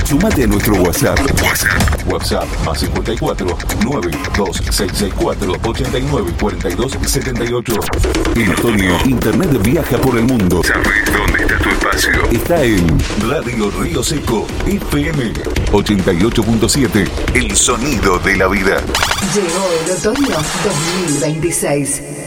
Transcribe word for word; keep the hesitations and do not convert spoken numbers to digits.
Sumate a nuestro WhatsApp. WhatsApp. WhatsApp más cincuenta y cuatro, nueve dos seis seis cuatro, ochenta y nueve, cuarenta y dos, setenta y ocho. En otoño, Internet viaja por el mundo. ¿Sabes dónde está tu espacio? Está en Radio Río Seco, F M ochenta y ocho punto siete. El sonido de la vida. Llegó el otoño dos mil veintiséis.